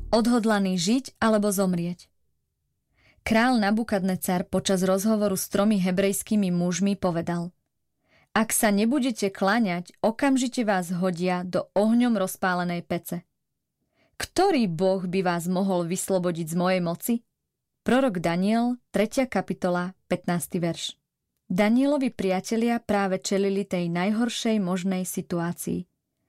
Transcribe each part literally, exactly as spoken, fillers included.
Odhodlaný žiť alebo zomrieť. Král Nabukadnecar počas rozhovoru s tromi hebrejskými mužmi povedal: Ak sa nebudete kláňať, okamžite vás hodia do ohňom rozpálenej pece. Ktorý boh by vás mohol vyslobodiť z mojej moci? Prorok Daniel, tretia kapitola, pätnásty verš. Danielovi priatelia práve čelili tej najhoršej možnej situácii.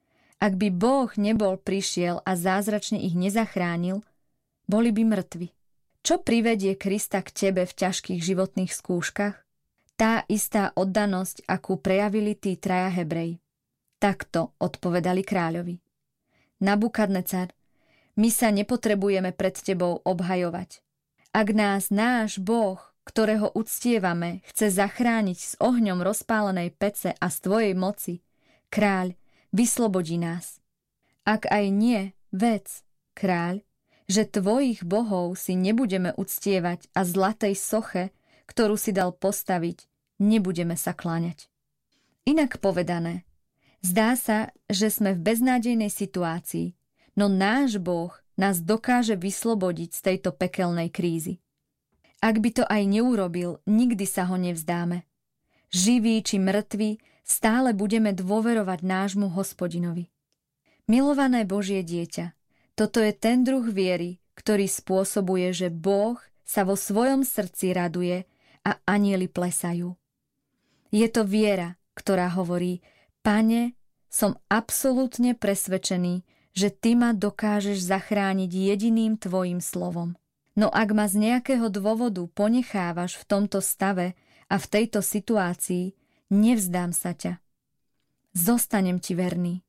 Ak by Boh nebol prišiel a zázračne ich nezachránil, boli by mŕtvi. Čo privedie Krista k tebe v ťažkých životných skúškach? Tá istá oddanosť, akú prejavili tí traja Hebreji. Takto odpovedali kráľovi. Nabukadnecar, my sa nepotrebujeme pred tebou obhajovať. Ak nás náš Boh, ktorého uctievame, chce zachrániť s ohňom rozpálenej pece a z tvojej moci, kráľ, vyslobodí nás. Ak aj nie, vedz, kráľ, že tvojich bohov si nebudeme uctievať a zlatej soche, ktorú si dal postaviť, nebudeme sa kláňať. Inak povedané, zdá sa, že sme v beznádejnej situácii, no náš Boh nás dokáže vyslobodiť z tejto pekelnej krízy. Ak by to aj neurobil, nikdy sa ho nevzdáme. Živí či mŕtvi, stále budeme dôverovať nášmu Hospodinovi. Milované Božie dieťa, toto je ten druh viery, ktorý spôsobuje, že Boh sa vo svojom srdci raduje a anjeli plesajú. Je to viera, ktorá hovorí: Pane, som absolútne presvedčený, že Ty ma dokážeš zachrániť jediným Tvojim slovom. No ak ma z nejakého dôvodu ponechávaš v tomto stave a v tejto situácii, nevzdám sa ťa. Zostanem Ti verný.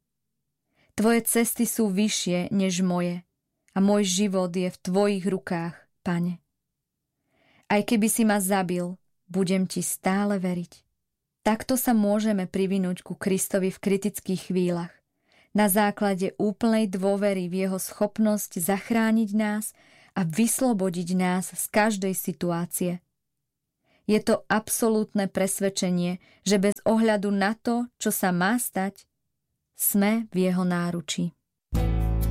Tvoje cesty sú vyššie než moje a môj život je v Tvojich rukách, Pane. Aj keby si ma zabil, budem Ti stále veriť. Takto sa môžeme privinúť ku Kristovi v kritických chvíľach, na základe úplnej dôvery v Jeho schopnosť zachrániť nás a vyslobodiť nás z každej situácie. Je to absolútne presvedčenie, že bez ohľadu na to, čo sa má stať, sme v Jeho náručí.